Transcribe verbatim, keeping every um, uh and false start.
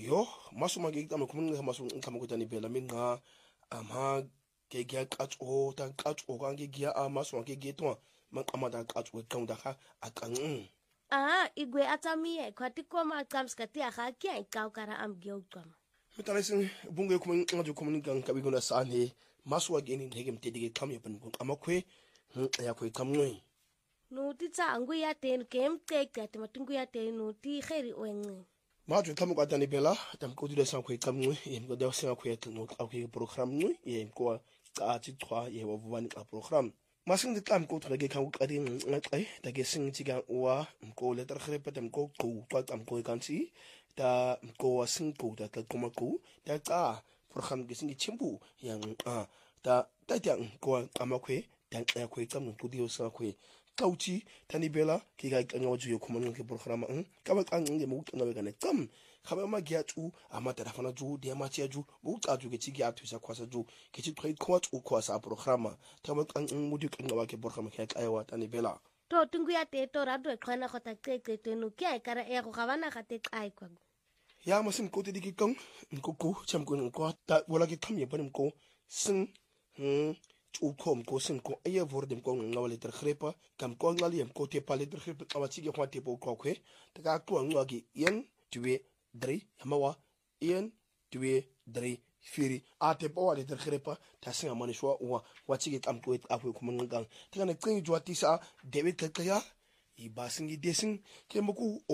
yo masuma ke tama kumunga masu nkama kutani bela minga ama ke gya katso ta katso kan ke gya amasu ke getwa makama da katso kaunda ha akan ah igwe atamie kwati koma kamskati aha ke kaukara am gyokama mitalesin bunge kumun ngaju kumun gang kabigona sane masu wa geni ndege mtedige kamye pan amakwe ya kwe kamwe nuti tsa angu ya ten kem tek matungu ya ten nuti kheri wenye Maju kamu kata ni bela tam ko dile san ko kamwe yem ko de san ko et no ko program no yem ko ka ti trois ye wa vani ka program masing de kam ko trege kan ko adi ngai ta ke sing ti ga wa ko le tar khre patam ko ko to tam ko kan si ta ko sing ko ta ka kuma ko ta ka program ke sing chimbu yang a ta ta tiang ko amakwe ta ko kam ko dio san ko kauchi tani bela ki ga kan waju yo kuma ke program an kaba kan nge mu kan ga ne kam kaba ma gya tu ama ta fana ju de ma ti ju mu ta ju ke ti gya tu sa kwasa ju ke ti trai ko tu ko sa program ta ma kan mu di kan ga ke program ke ka yawa tani bela to tungu ya te to rado khana khota ke ke te no ke kara e go gabana ga te kai kwa ya ma sim ko ti di kan ko ko cham ko ko ta wala ke kam ye ban ko sin hm u kom ko sin ko aye vordem ko ngawale ter khrepa kam ko ngali em ko te pale ter khrepa awati ge kwate po ko kwe ta ka ko ngagi yen tuwe dri yamawa yen tuwe dri firi ate po wale ter khrepa ta singa mani shwa wa wati ge kam ko et afwe ko ngang ta na tsin jwa tisa debit ka ya i basingi desin ke moko